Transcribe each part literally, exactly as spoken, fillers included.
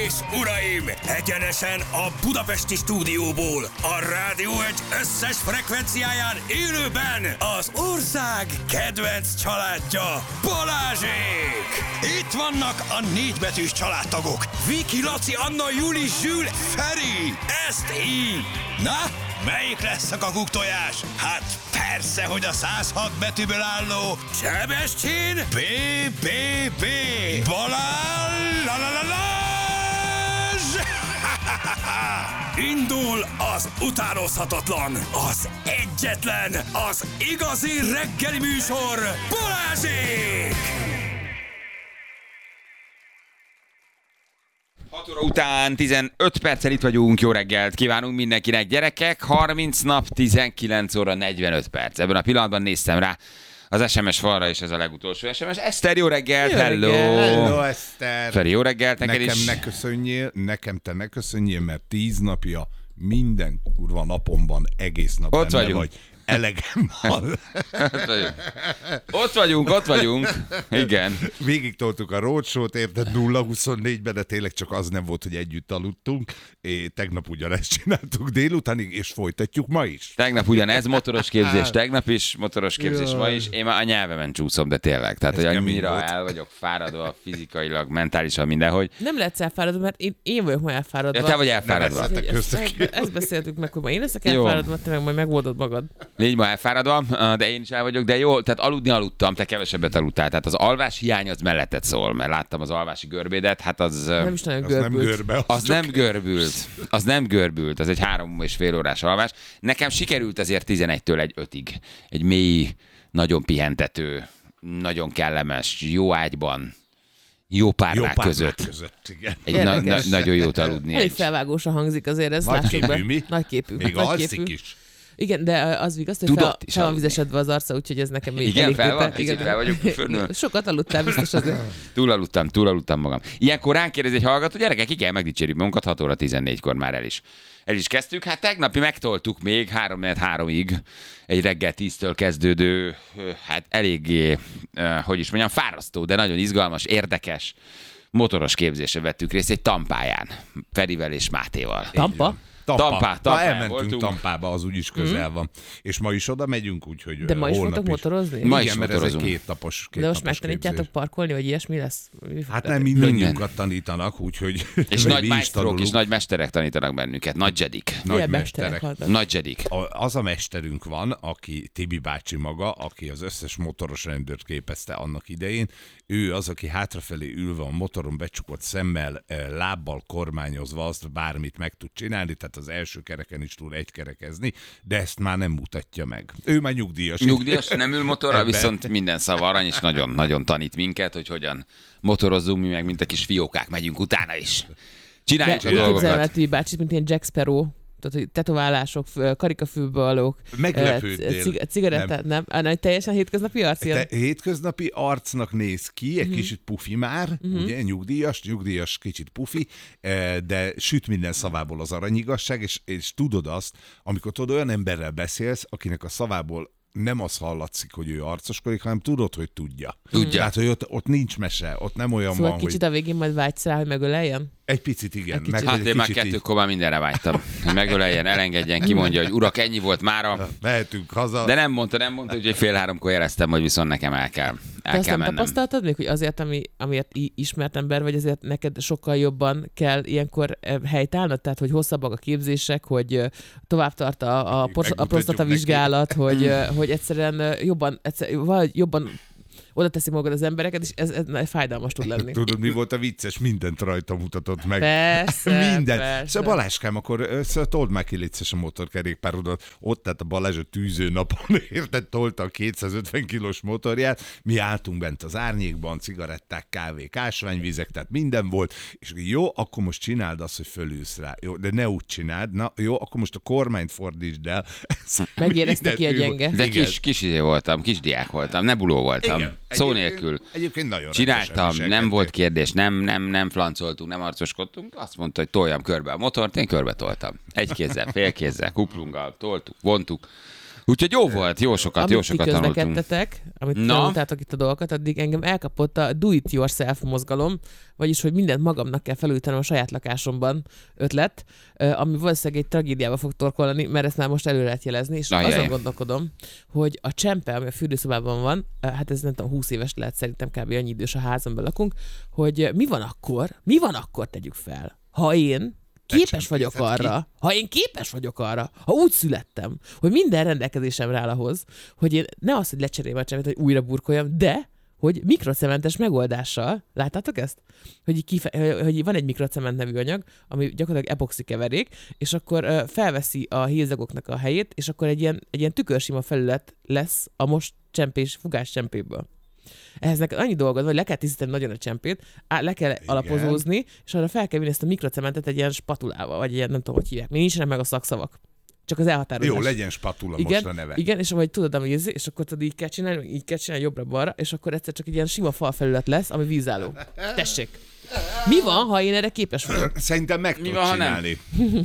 és uraim, egyenesen a budapesti stúdióból, a Rádió egy összes frekvenciáján élőben az ország kedvenc családja, Balázsék! Itt vannak a négybetűs családtagok, Viki, Laci, Anna, Juli, Zsül, Feri, ezt így. Na, melyik lesz a kakuktojás? Hát persze, hogy a száz hat betűből álló Sebestyén bé bé bé Balázs! Indul az utánozhatatlan, az egyetlen, az igazi reggeli műsor, Balázsék! hat óra után tizenöt perccel itt vagyunk, jó reggelt kívánunk mindenkinek, gyerekek, harminc nap, tizenkilenc óra, negyvenöt perc. Ebben a pillanatban néztem rá az es em es falra, és ez a legutolsó es em es. Eszter, jó reggelt, jó hello! Reggel. Hello, Eszter! Feri, jó reggelt neked nekem is. ne köszönjél, nekem te ne köszönjél, mert tíz napja minden kurva napomban egész nap ott benne vagyunk. vagy. Elegem van. ott vagyunk. Ott vagyunk, ott vagyunk. Igen. Végig toltuk a roadshow-t, érted, nulla huszonnégyben, de tényleg csak az nem volt, hogy együtt aludtunk. É, tegnap ugyanezt csináltuk délutánig, és folytatjuk ma is. Tegnap ugyanez, motoros képzés, tegnap is, motoros képzés, ma is. Én már a nyelvemen csúszom, de tényleg. Tehát, ez hogy annyira el vagyok fáradva fizikailag, mentálisan, mindenhogy. Nem lehetsz elfáradva, mert én, én vagyok ma elfáradva. Ja, te vagy elfáradva. Ezt, ezt, ezt beszéltük meg, hogy ma én leszek elfáradva, te meg majd megoldod magad. Légy ma elfáradva, de én is el vagyok, de jó, tehát aludni aludtam, te kevesebbet aludtál. Tehát az alvás hiány az melletted szól, mert láttam az alvási görbédet, hát az... Nem is nagyon az nem görbült. görbe, az, Az nem görbült. Az nem görbült, az egy három és fél órás alvás. Nekem sikerült azért tizenegytől egy ötig. Egy mély, nagyon pihentető, nagyon kellemes, jó ágyban, jó párnák jó között. között igen. Egy na- na- nagyon jót aludni. Elég Egy. felvágósan hangzik azért, ez lássuk Nagyképű, be. mi? Nagyképű. Még nagyképű. alszik is. Igen, de az vigaszt, hogy Tudott fel, is fel van aludni. vizesedve az arca, úgyhogy ez nekem még Igen, elég fel van, tépe. kicsit fel vagyok fönnül. Sokat aludtál biztos azért. Túlaludtam, túlaludtam magam. Ilyenkor ránk kérdez egy hallgató, gyerekek, igen, megdicsérjük magunkat, hat óra tizennégykor már el is. El is kezdtük, hát tegnapi megtoltuk még három háromig egy reggel tíztől kezdődő, hát eléggé, hogy is mondjam, fárasztó, de nagyon izgalmas, érdekes motoros képzésre vettük részt egy Tampáján, Ferivel és Mátéval. Tampa? Tampa. Tampá, Ma Tampán elmentünk voltunk. Tampába, az úgyis közel van. És ma is oda megyünk, úgyhogy De ma is holnap fogtok motorozni? Ma Igen, is mert ez egy motorozunk. két napos, két De most napos megtanítjátok képzés. parkolni, vagy ilyesmi lesz? Hát nem mindannyiunkat tanítanak, úgyhogy És mi nagy is májstrok és tanulunk. nagy mesterek tanítanak bennünket, nagy jedik. Nagy Ilyen mesterek. mesterek vannak. Nagy jedik. A- Az a mesterünk van, aki Tibi bácsi maga, aki az összes motoros rendőrt képezte annak idején. Ő az, aki hátrafelé ülve a motoron becsukott szemmel, eh, lábbal kormányozva azt bármit meg tud csinálni, tehát az első kereken is tud egykerekezni, de ezt már nem mutatja meg. Ő már nyugdíjas. Nyugdíjas, nem ül motorra, Ebben. viszont minden szava arany, és nagyon-nagyon tanít minket, hogy hogyan motorozzunk, mi meg mint a kis fiókák megyünk utána is. Csináljuk a Képzelem el dolgokat. Tibi bácsit, mint ilyen Jack Sparrow. Tehát, hogy tetoválások, f- karikafülbalók, Meglepődtél. cig- cigarettát, nem? nem? Ah, teljesen hétköznapi arc ilyen? Te hétköznapi arcnak néz ki, egy uh-huh. kicsit pufi már, uh-huh. ugye, nyugdíjas, nyugdíjas, kicsit pufi, eh, de süt minden szavából az aranyigazság, és, és tudod azt, amikor tudod, olyan emberrel beszélsz, akinek a szavából nem az hallatszik, hogy ő arcoskodik, hanem tudod, hogy tudja. Tudja. Tehát, hogy ott, ott nincs mese, ott nem olyan Szóval van, kicsit hogy... a végén majd vágysz rá, hogy megöleljen? Egy picit igen. Egy kicsit. Meg, Hát hogy én egy már kicsit így- kettőkor már mindenre vágytam. Hogy megöleljen, elengedjen, kimondja, hogy urak, ennyi volt mára. Mehetünk haza. De nem mondta, nem mondta, úgyhogy fél háromkor jeleztem, hogy viszont nekem el kell, Te el azt kell nem mennem. tapasztaltad még, hogy azért, ami, amiért i- ismert ember vagy, azért neked sokkal jobban kell ilyenkor eh, helytállnod? Tehát, hogy hosszabbak a képzések, hogy eh, tovább tart a, a, Akik por- a megmutatjuk prostata neki. vizsgálat, hogy, eh, hogy egyszerűen eh, jobban, egyszer, valahogy jobban oda teszi magad az embereket, és ez, ez fájdalmas tud lenni. Tudod, mi volt a vicces? Mindent rajta mutatott meg. Persze, Minden. persze. Szóval Baláskám, akkor ö, szóval told már ki létszes a motorkerékpárodat. Ott tehát a Balázs a tűző napon, érted, tolta a kétszázötven kilós motorját. Mi álltunk bent az árnyékban, cigaretták, kávék, ásványvizek, tehát minden volt. És jó, akkor most csináld azt, hogy fölülsz rá. Jó, de ne úgy csináld. Na, jó, akkor most a kormányt fordítsd el. Megérezte ki a Mindent, gyenge. De Igen. kis, kis izé voltam, kis diák voltam, nebuló voltam. Igen. Szó Egyébként- nélkül. Egyébként nagyon Csináltam, rendesen nem viselkedtél. volt kérdés, nem, nem, nem flancoltunk, nem arcoskodtunk. Azt mondta, hogy toljam körbe a motort, én körbe toltam. Egy kézzel, fél kézzel, kuplunggal, toltuk, vontuk. Úgyhogy jó volt, jó sokat, Amíg jó sokat ti tanultunk. közlekedtetek, amit Na? tanultátok itt a dolgokat, addig engem elkapott a do it yourself mozgalom, vagyis, hogy mindent magamnak kell felújítanom a saját lakásomban ötlet, ami valószínűleg egy tragédiába fog torkolni, mert ezt már most előre lehet jelezni, és Ajaj. azon gondolkodom, hogy a csempe, ami a fürdőszobában van, hát ez nem tudom, húsz éves lehet, szerintem kb. Annyi idős a házamban lakunk, hogy mi van akkor, mi van akkor tegyük fel, ha én képes vagyok arra, ha én képes vagyok arra, ha úgy születtem, hogy minden rendelkezésemre áll ahhoz, hogy én ne az, hogy lecseréljem a csempét, hogy újra burkoljam, de hogy mikrocementes megoldással, láttátok ezt? Hogy, kife- hogy van egy mikrocement nevű anyag, ami gyakorlatilag epoxi keverék, és akkor uh, felveszi a hézagoknak a helyét, és akkor egy ilyen, egy ilyen tükörsima felület lesz a most csempés, fugás csempéből. Ehhez neked annyi dolgod, hogy le kell tisztítani nagyon a csempét, á, le kell Igen. alapozózni, és arra fel kell vinni ezt a mikrocementet egy ilyen spatulával, vagy ilyen nem tudom, hogy hívják. Még nincsenek meg a szakszavak. Csak az elhatározás. Jó, legyen spatula igen, most a neve. Igen, és vagy tudod, ami ízi, és akkor tudod, így kell csinálni, így kell csinálni jobbra-balra, és akkor egyszer csak egy ilyen sima falfelület lesz, ami vízálló. Tessék! Mi van, ha én erre képes vagyok? Szerintem meg tudod van, ha csinálni.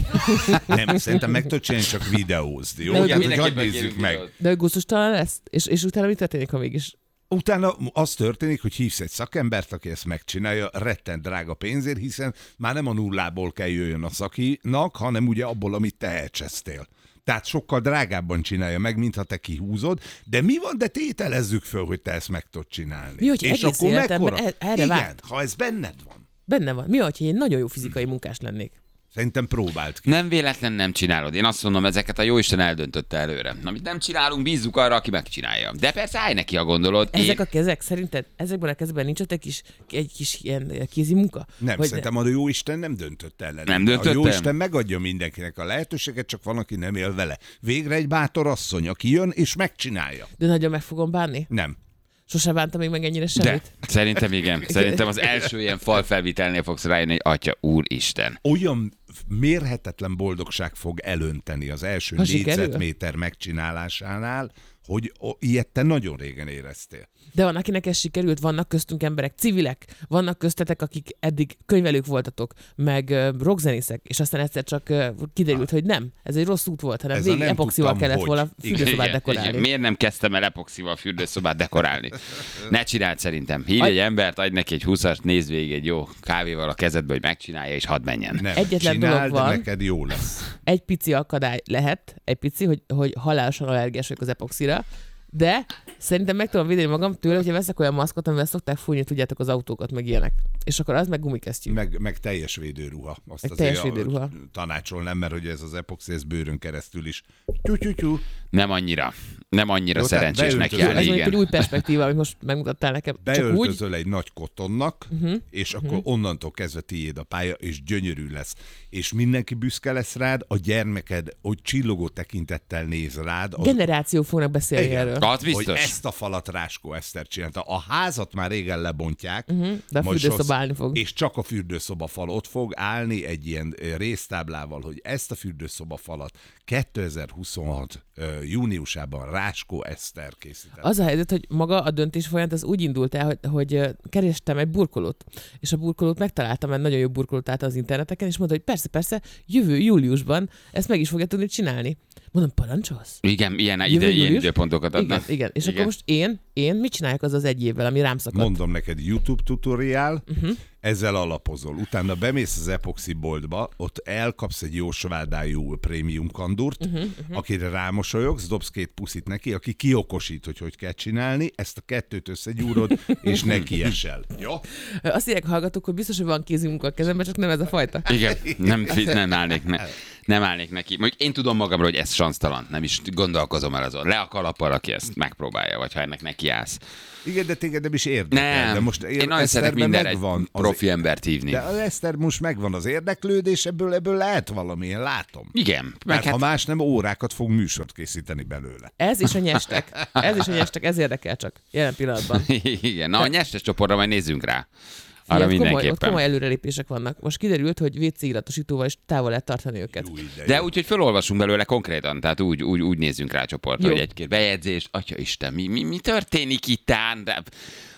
Nem? nem, szerintem meg tudod csinálni, csak videózd. Jó? De hogy Hát, hogy mindenképpen hadd nézzük kérünk meg. videót. De hogy gusztustalan lesz? És, és utána mi történik, ha mégis? Utána az történik, hogy hívsz egy szakembert, aki ezt megcsinálja, rettent drága pénzért, hiszen már nem a nullából kell jöjjön a szakinak, hanem ugye abból, amit te elcsesztél. Tehát sokkal drágábban csinálja meg, mintha te kihúzod, de mi van, de tételezzük föl, hogy te ezt meg tudod csinálni. Mi, hogy és egész akkor életemben mekkora? e- erre Igen, várt? ha ez benned van. Benne van. Mi, hogyha én nagyon jó fizikai munkás lennék? Szerintem próbáld ki. Nem véletlen nem csinálod. Én azt mondom, ezeket a jóisten eldöntötte előre. Amit nem csinálunk, bízzuk arra, aki megcsinálja. De persze állj neki, ha gondolod. Ezek Én... a kezek, szerinted ezekben a kezekben nincs ott egy kis, egy kis ilyen kézi munka? Nem, Vagy szerintem a Jóisten nem döntött ellen. Nem döntött A el? Jóisten megadja mindenkinek a lehetőséget, csak van, aki nem él vele. Végre egy bátor asszony, aki jön és megcsinálja. De nagyon meg fogom bánni? Nem. Sose bántam még meg ennyire De, semmit? szerintem igen. Szerintem az első ilyen falfelvitelnél fogsz rájönni, hogy atya, úristen. Olyan mérhetetlen boldogság fog elönteni az első Ha sikerül? négyzetméter megcsinálásánál, hogy o- ilyet te nagyon régen éreztél. De van, akinek ez sikerült, vannak köztünk emberek, civilek, vannak köztetek, akik eddig könyvelők voltatok, meg uh, rockzenészek, és aztán egyszer csak uh, kiderült, hogy nem, ez egy rossz út volt, hanem Ez a végig nem epoxival tudtam, kellett hogy. volna fürdőszobát Igen, dekorálni. igen. Miért nem kezdtem el epoxival a fürdőszobát dekorálni? Ne csináld szerintem. Hívj Aj- egy embert, adj neki egy húszast, nézd végig egy jó kávéval a kezedbe, hogy megcsinálja, és hadd menjen. Nem, Egyetlen csináld, dolog van. de neked jó lesz. Egy pici akadály lehet, egy pici, hogy, hogy halálosan allergiás vagyok az epoxira, de szerintem meg tudom védeni magam tőle, hogyha veszek olyan maszkot, amivel szokták fújni, tudjátok, az autókat, meg ilyenek. És akkor az meg gumikesztyű. Meg, meg teljes védőruha. Azt Meg azért teljes a- védőruha. tanácsolnám, mert hogy ez az epoxi, ez bőrön keresztül is. Tyú-tyú-tyú. Nem annyira. Nem annyira Jó, tehát szerencsés neki beöltözöl. Ez állni, mondjuk egy igen. új perspektíva, amit most megmutattál nekem. Csak úgy, Beöltözöl egy nagy kotonnak, uh-huh. és akkor uh-huh. onnantól kezdve tiéd a pálya, és gyönyörű lesz. És mindenki büszke lesz rád, a gyermeked, hogy csillogó tekintettel néz rád. Az, generációk fognak beszélni Igen. erről. Az hogy biztos. ezt a falat Ráskó Eszter csinálta. A házat már régen lebontják. Uh-huh, de a majd fürdőszoba sossz- állni fog. És csak a fürdőszoba fal ott fog állni egy ilyen ö, résztáblával, hogy ezt a fürdőszoba falat kétezer-huszonhat ö, júniusában Ráskó Eszter készített. Az a helyzet, hogy maga a döntés folyamat az úgy indult el, hogy, hogy ö, kerestem egy burkolót, és a burkolót megtaláltam, egy nagyon jó burkolót által az interneteken, és mondta, hogy persze, persze, jövő júliusban ezt meg is fogja tudni csinálni. Mondom, parancsolsz? Igen, ilyen, Jövő ide, ilyen július? időpontokat adnak. Igen, igen. És Igen. akkor most én, én mit csináljak az az egy évvel, ami rám szakadt? Mondom neked, YouTube tutoriál, Mhm. uh-huh. ezzel alapozol. Utána bemész az epoxi boltba, ott elkapsz egy jó svádájú prémium kandúrt, uh-huh, uh-huh. akire rámosolyogsz, dobsz két puszit neki, aki kiokosít, hogy hogy kell csinálni, ezt a kettőt összegyúrod, és neki esel. Jó? Azt írják hallgatók, hogy biztos, hogy van kézmunka a kezemben, csak nem ez a fajta. Igen, nem, nem állnék, ne, nem állnék neki. Mondjuk én tudom magamról, hogy ez sansztalan, nem is gondolkozom el azon. Le a kalappal, aki ezt megpróbálja, vagy ha ennek neki állsz. Igen, de téged nem is érdekel. Nem, de most én nagyon szeretek Eszterben mindenre egy megvan az- profi embert hívni. De az Eszter most megvan az érdeklődés, ebből, ebből lehet valami, én látom. Igen, meg Mert hát ha más nem, órákat fog műsort készíteni belőle. Ez is a nyestek. Ez is a nyestek, ez érdekel csak. Jelen pillanatban. igen. Na, a nyestes csoportra majd nézzünk rá. Arra Figyelj, komoly, ott mindenképpen. komoly előrelépések vannak. Most kiderült, hogy vé cé iratosítóval is távol lehet tartani őket. Új, de De jó. úgy, hogy felolvasunk belőle konkrétan, tehát úgy, úgy, úgy nézzünk rá a csoportra, Jó. hogy egy-két bejegyzést, atya Isten, mi, mi, mi történik itt ám? De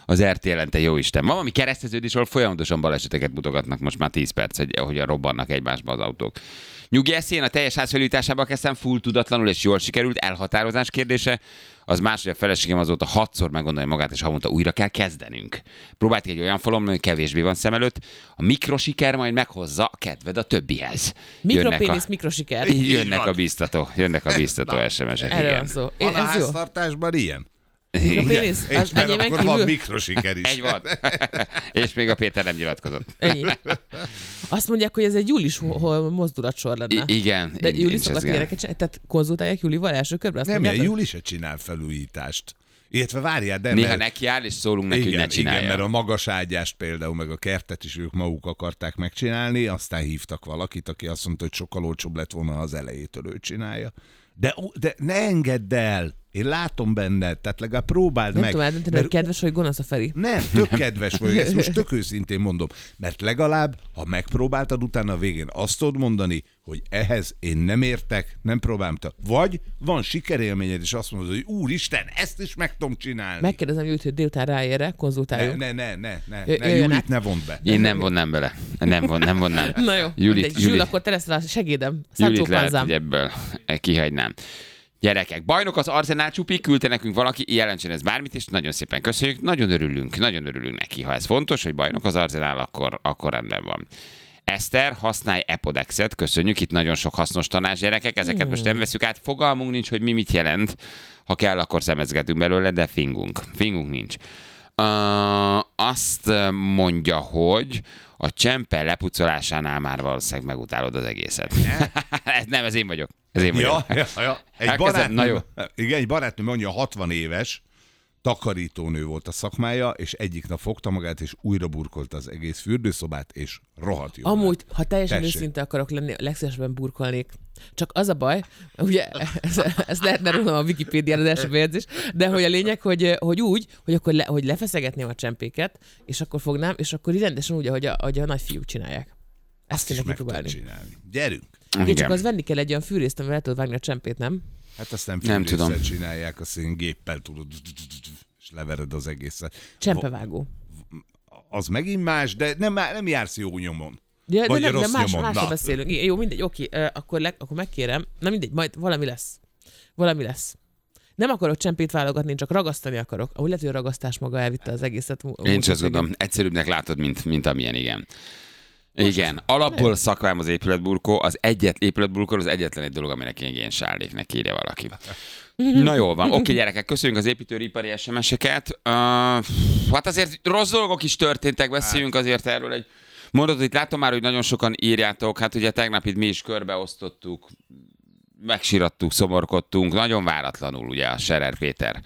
az er té el-en, te jó Isten. Van valami kereszteződés, ahol folyamatosan baleseteket mutogatnak most már tíz perc, hogy hogyan robbannak egymásba az autók. Nyugi eszén a teljes ház felújításába kezdtem, full tudatlanul és jól sikerült, elhatározás kérdése. Az más, hogy a feleségem azóta hatszor meggondolja magát, és havonta újra kell kezdenünk. Próbáltuk egy olyan falon, hogy kevésbé van szem előtt, a mikrosiker majd meghozza a kedved a többihez. Mikropénisz, a... mikrosiker. Így jönnek a biztató, jönnek a biztató es em esek, Erről van igen. szó. Van a Ez jó. háztartásban ilyen? Mikropénisz? És Az mert enyémen akkor van kívül? mikrosiker is. Egy van. És még a Péter nem nyilatkozott. Ennyi. Azt mondják, hogy ez egy július hol mozdulatsor lenne. I- igen. De így- Júli így szokott ez igen. ilyeneket csinálni? Tehát konzultálják Júlival első körben? Azt Nem, mondják, ilyen Júli se csinál felújítást. Illetve várjál, de Néha mert... nekiáll, és szólunk neki, hogy ne Igen, csinálja. igen, mert a magas ágyást például, meg a kertet is ők maguk akarták megcsinálni, aztán hívtak valakit, aki azt mondta, hogy sokkal olcsóbb lett volna, ha az elejétől ő csinálja. De, de ne engedd el! Én látom benned, tehát legalább próbáld Nem meg. tudom eldönteni, hogy kedves vagy gonosz a Feri. Nem, tök kedves vagyok, ezt most tök őszintén mondom, mert legalább, ha megpróbáltad, utána a végén azt tudod mondani, hogy ehhez én nem értek, nem próbáltam. Vagy van sikerélményed, és azt mondod, hogy úristen, ezt is meg tudom csinálni. Megkérdezem Júlit, hogy délután ráérre, Ne, konzultáljunk. ne, ne, ne, ne, Jö- ne jöjjön Júlit át. ne vond be. Én nem vonnám bele. Nem, von, nem vonnám. Na jó, Julit, mindegy. Julit, Zsül, akkor te leszel a segédem. Julit Sancho lehet, Panzám. hogy ebből kihagynám. Gyerekek, bajnok az Arsenal csupi, küldte nekünk valaki, jelentsen ez bármit, és nagyon szépen köszönjük, nagyon örülünk, nagyon örülünk neki. Ha ez fontos, hogy bajnok az Arsenal, akkor, akkor rendben van. Eszter, használj Epodexet, köszönjük, itt nagyon sok hasznos tanács, gyerekek, ezeket most nem veszük át, fogalmunk nincs, hogy mi mit jelent, ha kell, akkor szemezgetünk belőle, de fingunk, fingunk nincs. Uh, azt mondja, hogy a csempe lepucolásánál már valószínűleg megutálod az egészet. ez nem, ez én vagyok. Ez én vagyok. Ja, ja, ja. Egy Elkezdem, barátnőm, na jó. igen, egy barátnőm mondja, hatvan éves, takarítónő volt a szakmája, és egyik nap fogta magát, és újra burkolta az egész fürdőszobát, és rohadt jó. Amúgy, ha teljesen Tessék. őszinte akarok lenni, legszívesebben burkolnék. Csak az a baj, ugye, ez, ez lehetne rólam a Wikipédián az első bejegyzés, de hogy a lényeg, hogy, hogy úgy, hogy akkor le, hogy lefeszegetném a csempéket, és akkor fognám, és akkor így rendesen úgy, ahogy a, ahogy a nagyfiúk csinálják. Ezt Ezt is kéne meg tudod kipróbálni. csinálni. Gyerünk! Én csak az venni kell egy olyan fűrészt, amivel el tudod vágni a csempét, nem? Hát azt nem, Nem fűrésszel tudom. csinálják, azt én géppel tudod, és levered az egészet. Csempevágó. Az megint más, de nem, nem jársz jó nyomon. Ja, de Vagy nem, rossz nem más, nyomon. másról Na. beszélünk. Igen, jó, mindegy, oké, ö, akkor, le, akkor megkérem. Na mindegy, majd valami lesz. Valami lesz. Nem akarok csempét válogatni, én csak ragasztani akarok. Ahogy lehet, hogy a ragasztás maga elvitte az egészet. Én is azt gondolom, egyszerűbbnek látod, mint, mint amilyen, igen. Igen, alapból szakmám az épületburkó, az egyet, épületburkó az egyetlen egy dolog, aminek én ilyen sálléknek írja valaki. Na jól van, oké gyerekek, köszönjük az építőipari es em eseket. Uh, hát azért rossz dolgok is történtek, beszéljünk azért erről egy mondatot. Itt látom már, hogy nagyon sokan írjátok, hát ugye tegnap itt mi is körbeosztottuk, megsirattuk, szomorkodtunk, nagyon váratlanul ugye a Scherer Péter.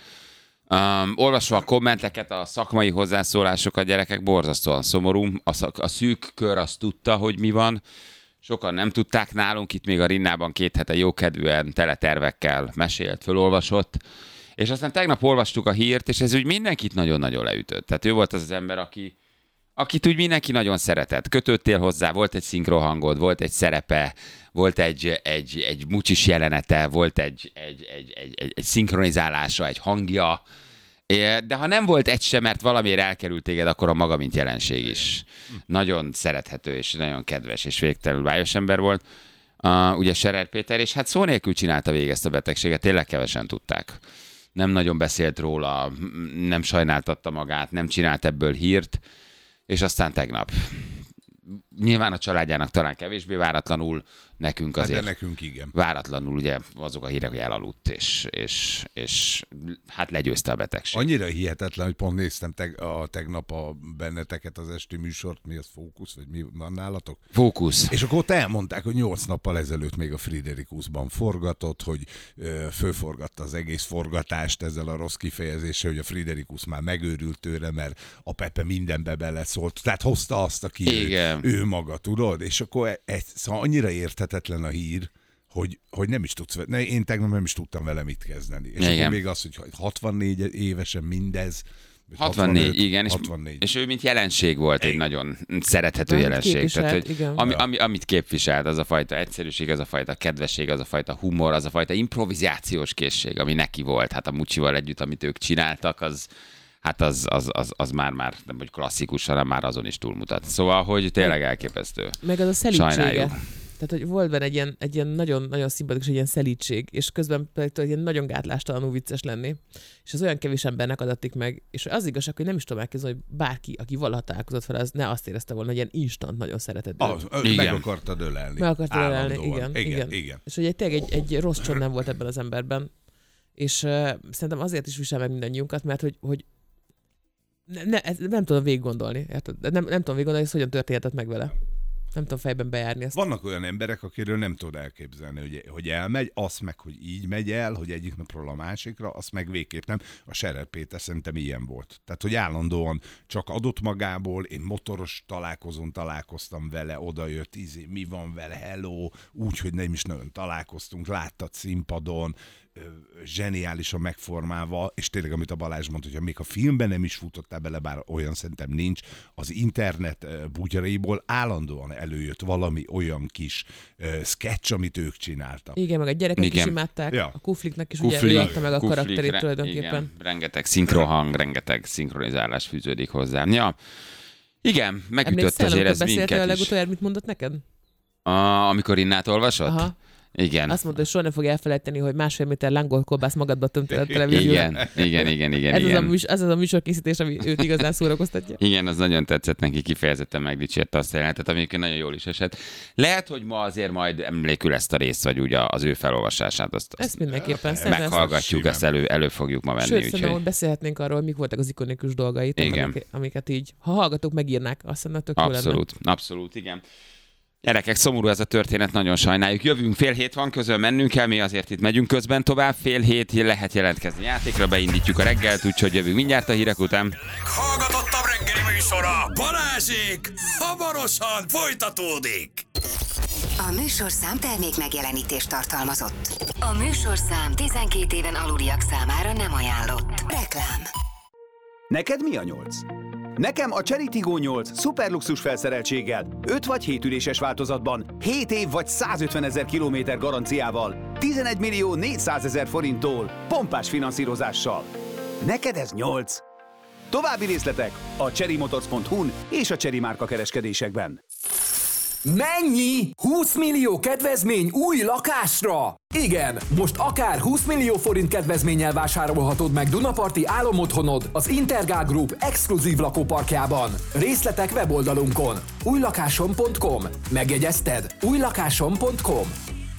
Um, olvasva a kommenteket, a szakmai hozzászólásokat, gyerekek, borzasztóan szomorú. A, szak, a szűk kör azt tudta, hogy mi van. Sokan nem tudták nálunk, itt még a Rinnában két hete jókedvűen tele tervekkel mesélt, fölolvasott. És aztán tegnap olvastuk a hírt, és ez úgy mindenkit nagyon-nagyon leütött. Tehát ő volt az az ember, aki, akit úgy mindenki nagyon szeretett. Kötöttél hozzá, volt egy szinkrohangod, volt egy szerepe, volt egy, egy, egy mucsis jelenete, volt egy, egy, egy, egy, egy, egy szinkronizálása, egy hangja, de ha nem volt egy sem, mert valamiért elkerült téged, akkor a maga, mint jelenség is. Nagyon szerethető, és nagyon kedves, és végtelenül bájos ember volt. Uh, ugye Scherer Péter, és hát szó nélkül csinálta végig ezt a betegséget, tényleg kevesen tudták. Nem nagyon beszélt róla, nem sajnáltatta magát, nem csinált ebből hírt, és aztán tegnap. Nyilván a családjának talán kevésbé váratlanul, nekünk azért Hát de nekünk igen. váratlanul ugye azok a hírek, hogy elaludt, és, és, és hát legyőzte a betegség. Annyira hihetetlen, hogy pont néztem teg, a, tegnap a benneteket az esti műsort, mi az Fókusz, vagy mi van nálatok? Fókusz. És akkor ott elmondták, hogy nyolc nappal ezelőtt még a Friderikusban forgatott, hogy ö, fölforgatta az egész forgatást ezzel a rossz kifejezéssel, hogy a Friderikus már megőrült tőle, mert a Pepe mindenbe beleszólt. Tehát hozta azt, aki ő, ő maga, tudod? És akkor ez, szóval annyira érthetetlen a hír, hogy, hogy nem is tudsz, ne, én tegnap nem is tudtam vele mit kezdeni. És igen. akkor még az, hogy hatvannégy évesen mindez, hatvannégy, hatvanöt, igen, és, hatvannégy. és ő mint jelenség volt egy nagyon szerethető Amit jelenség. képviselt, Tehát, hogy igen. ami, Ja. ami, amit képviselt, az a fajta egyszerűség, az a fajta kedvesség, az a fajta humor, az a fajta improvizációs készség, ami neki volt. Hát a Mucsival együtt, amit ők csináltak, az hát az, az, az, az már, már nem hogy klasszikus, hanem már azon is túlmutat. Szóval, hogy tényleg elképesztő. Meg az a szelítsége. Sajnáljuk. Tehát, hogy volt benne egy ilyen, egy ilyen nagyon, nagyon szimpatikus, egy ilyen szelítség, és közben pedig egy ilyen nagyon gátlástalanul vicces lenni. És az olyan kevés embernek adatik meg, és az igazság, hogy nem is tudom elképzelni, hogy bárki, aki valaha találkozott fel, az ne azt érezte volna, hogy ilyen instant nagyon szeretett. Az, meg Igen. akartad ölelni. Meg akartad ölelni, Állandóan. igen, igen, igen. igen. És hogy egy, tényleg egy, egy rossz csont nem volt ebben az emberben. És uh, szerintem azért is visel meg mindannyiunkat, mert hogy, hogy ne, ne, nem tudom végig gondolni. Nem, nem tudom végig gondolni, hogy hogyan történhetett meg vele. Nem tudom fejben bejárni ezt. Vannak olyan emberek, akiről nem tudod elképzelni, hogy, hogy elmegy, azt meg, hogy így megy el, hogy egyik napról a másikra, azt meg végképp nem. A Scherer Péter szerintem ilyen volt. Tehát, hogy állandóan csak adott magából, én motoros találkozón találkoztam vele, odajött, izé, mi van vele, hello, úgy, hogy nem is nagyon találkoztunk, láttad színpadon, zseniálisan megformálva, és tényleg, amit a Balázs mondta, hogyha még a filmben nem is futottál bele, bár olyan szerintem nincs, az internet bugyraiból állandóan előjött valami olyan kis uh, sketch, amit ők csináltak. Igen, meg a gyerekek Igen. is imádták. Ja. A Kufliknek is Kuflik, ugye ő adta meg a Kuflik, karakterét re- tulajdonképpen. Igen, rengeteg szinkrohang, rengeteg szinkronizálás fűződik hozzá. Ja, igen, megütött Emlékszel, azért amikor ez beszéltél a minket is. legutoljára, mit mondott neked? A, amikor Innát olvasott? Aha. Igen. Azt mondta, hogy soha nem fog elfelejteni, hogy másfél méter lángolt kolbász magadba tömtél a televízióra. Igen, igen, igen, igen. Ez, igen. az a műs, ez az a műsorkészítés, ami őt igazán szórakoztatja. Igen, az nagyon tetszett neki, kifejezetten megdicsérte azt a jelenetet, amikor nagyon jól is esett. Lehet, hogy ma azért majd emlékül ezt a részt, vagy úgy az ő felolvasását, azt, azt Ezt mindenképpen. Szerintem ezt- meghallgatjuk, ezt elő, elő fogjuk ma venni. Sőt, szerintem, Úgyhogy... hogy beszélhetnénk arról, mik voltak az ikonikus dolgait, Igen. amiket, amiket így, ha hallgatók, megírnák, azt hiszem, tök jó lenne. Abszolút, abszolút, igen. Gyerekek, szomorú ez a történet, nagyon sajnáljuk. Jövünk, fél hét van, közül mennünk kell, mi azért itt megyünk közben tovább. Fél hét lehet jelentkezni játékra, beindítjuk a reggelt, úgyhogy jövünk mindjárt a hírek után. Hallgatottabb reggeli műsora Balázsék hamarosan folytatódik. A műsorszám termék megjelenítést tartalmazott. A műsorszám tizenkét éven aluliak számára nem ajánlott. Reklám. Neked mi a nyolc? Nekem a Chery Tiggo nyolc szuperluxus felszereltséggel, öt vagy hét üléses változatban, hét év vagy százötvenezer kilométer garanciával, tizenegy millió négyszázezer forinttól, pompás finanszírozással. Neked ez nyolc? További részletek a cherrymotors pont hu-n és a Chery márka kereskedésekben. Mennyi? húsz millió kedvezmény új lakásra? Igen, most akár húsz millió forint kedvezménnyel vásárolhatod meg Dunaparti álomotthonod az Intergál Group exkluzív lakóparkjában. Részletek weboldalunkon újlakásom pont com. Megjegyezted? újlakásom pont com.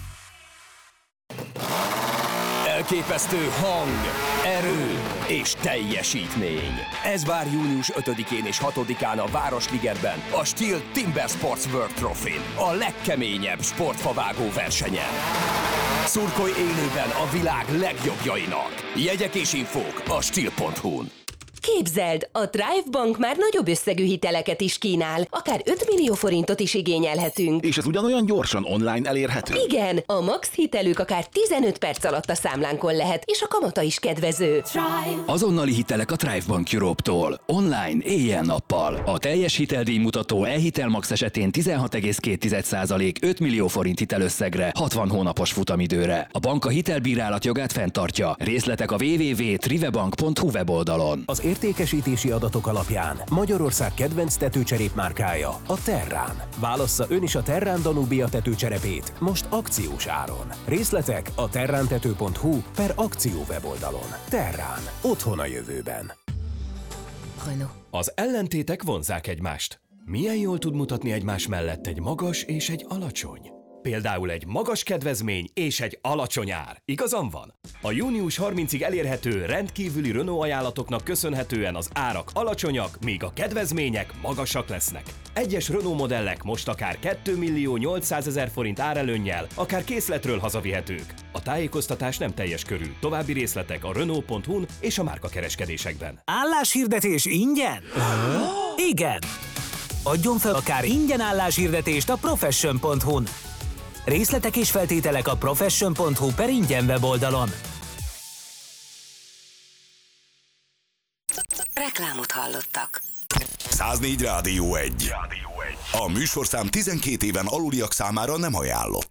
Elképesztő hang, erő és teljesítmény. Ez vár június ötödikén és hatodikán a Városligetben, a Steel Timber Sports World Trophy-n, a legkeményebb sportfavágó versenyen. Szurkolj élőben a világ legjobbjainak. Jegyek és infók a steel pont hu-n. Képzeld, a Thrive Bank már nagyobb összegű hiteleket is kínál, akár öt millió forintot is igényelhetünk. És ez ugyanolyan gyorsan online elérhető? Igen, a max hitelük akár tizenöt perc alatt a számlánkon lehet, és a kamata is kedvező. Thrive. Azonnali hitelek a Thrive Bank Europe-tól. Online, éjjel-nappal. A teljes hiteldíj mutató e-hitel max esetén tizenhat egész két százalék öt millió forint hitelösszegre, hatvan hónapos futamidőre. A bank a hitelbírálat jogát fenntartja. Részletek a double-u double-u double-u pont trivebank pont hu weboldalon. Az értékesítési adatok alapján Magyarország kedvenc tetőcserép márkája a Terrán. Válassza ön is a Terrán Danubia tetőcserepét most akciós áron. Részletek a terrántető pont hu per akció weboldalon. Terrán. Otthon a jövőben. Renault. Az ellentétek vonzzák egymást. Milyen jól tud mutatni egymás mellett egy magas és egy alacsony? Például egy magas kedvezmény és egy alacsony ár. Igazam van? A június harmincadikáig elérhető rendkívüli Renault ajánlatoknak köszönhetően az árak alacsonyak, míg a kedvezmények magasak lesznek. Egyes Renault modellek most akár két millió nyolcszázezer forint árelőnnyel, akár készletről hazavihetők. A tájékoztatás nem teljes körű. További részletek a renault pont hu-n és a márkakereskedésekben. Álláshirdetés ingyen? Igen! Adjon fel akár ingyen álláshirdetést a profession pont hu-n. Részletek és feltételek a profession pont hu per ingyen weboldalon. Reklámot hallottak. száznégy Rádió egy. A műsorszám tizenkét éven aluliak számára nem ajánlott.